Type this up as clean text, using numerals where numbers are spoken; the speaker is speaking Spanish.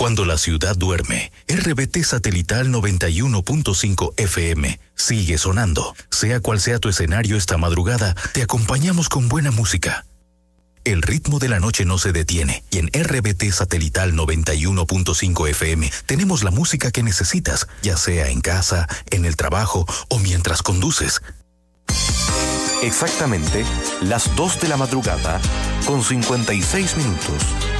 Cuando la ciudad duerme, RBT Satelital 91.5 FM sigue sonando. Sea cual sea tu escenario esta madrugada, te acompañamos con buena música. El ritmo de la noche no se detiene y en RBT Satelital 91.5 FM tenemos la música que necesitas, ya sea en casa, en el trabajo o mientras conduces. Exactamente las 2 de la madrugada con 56 minutos.